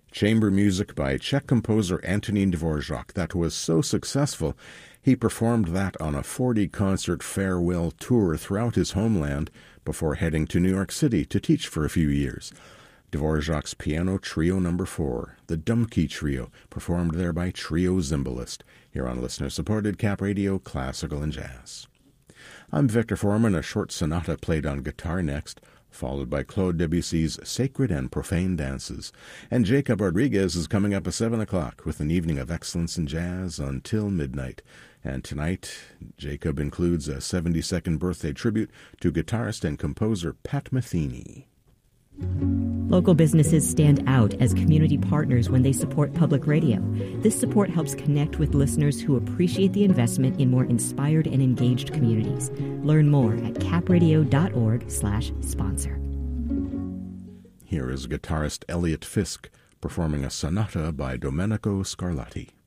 Chamber music by Czech composer Antonín Dvořák that was so successful he performed that on a 40-concert farewell tour throughout his homeland before heading to New York City to teach for a few years. Dvořák's Piano Trio No. 4, the Dumke Trio, performed there by Trio Zimbalist, here on listener-supported Cap Radio Classical and Jazz. I'm Victor Foreman. A short sonata played on guitar next, followed by Claude Debussy's Sacred and Profane Dances. And Jacob Rodriguez is coming up at 7 o'clock with an evening of excellence in jazz until midnight. And tonight, Jacob includes a 72nd birthday tribute to guitarist and composer Pat Metheny. Local businesses stand out as community partners when they support public radio. This support helps connect with listeners who appreciate the investment in more inspired and engaged communities. Learn more at capradio.org/sponsor. Here is guitarist Elliot Fisk performing a sonata by Domenico Scarlatti.